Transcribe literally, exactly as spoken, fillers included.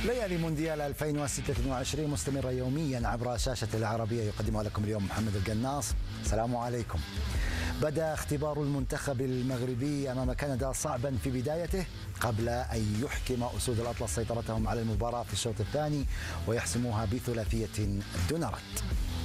ليالي مونديال ألفين وستة وعشرين مستمرة يوميا عبر شاشة العربية، يقدمها لكم اليوم محمد القناص. السلام عليكم. بدأ اختبار المنتخب المغربي أمام كندا صعبا في بدايته قبل أن يحكم أسود الأطلس سيطرتهم على المباراة في الشوط الثاني ويحسموها بثلاثية دون رد.